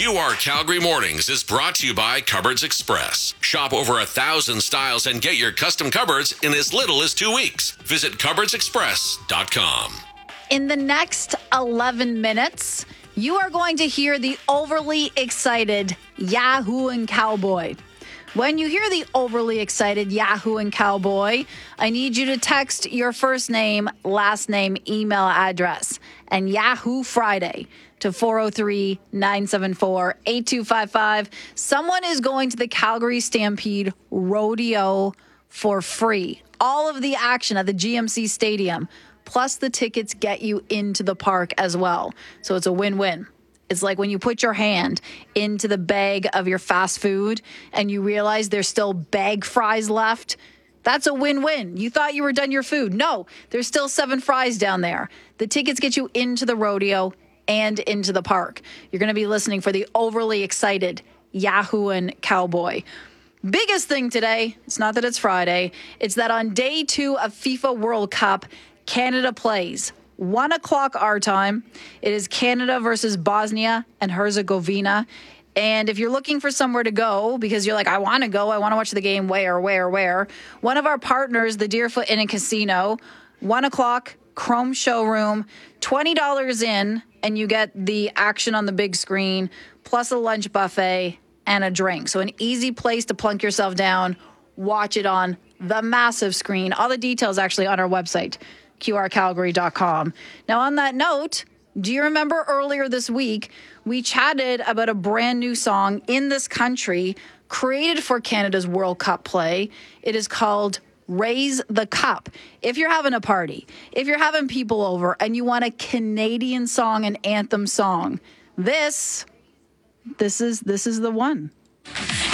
QR Calgary Mornings is brought to you by Cupboards Express. Shop over 1,000 styles and get your custom cupboards in as little as 2 weeks. Visit cupboardsexpress.com. In the next 11 minutes, you are going to hear the overly excited Yahoo and Cowboy. When you hear the overly excited Yahoo and Cowboy, I need you to text your first name, last name, email address, and Yahoo Friday to 403-974-8255. Someone is going to the Calgary Stampede Rodeo for free. All of the action at the GMC Stadium, plus the tickets get you into the park as well. So it's a win-win. It's like when you put your hand into the bag of your fast food and you realize there's still bag fries left. That's a win-win. You thought you were done your food. No, there's still 7 fries down there. The tickets get you into the rodeo and into the park. You're going to be listening for the overly excited Yahoo and Cowboy. Biggest thing today, it's not that it's Friday, it's that on day 2 of FIFA World Cup, Canada plays. 1 o'clock our time. It is Canada versus Bosnia and Herzegovina. And if you're looking for somewhere to go, because you're like, I want to go, I want to watch the game, where? One of our partners, the Deerfoot Inn and Casino, 1 o'clock, Chrome Showroom, $20 in, and you get the action on the big screen, plus a lunch buffet and a drink. So an easy place to plunk yourself down, watch it on the massive screen. All the details actually on our website, qrcalgary.com. Now, on that note, do you remember earlier this week, we chatted about a brand new song in this country created for Canada's World Cup play. It is called Raise the Cup. If you're having a party, if you're having people over and you want a Canadian song, an anthem song, this is the one.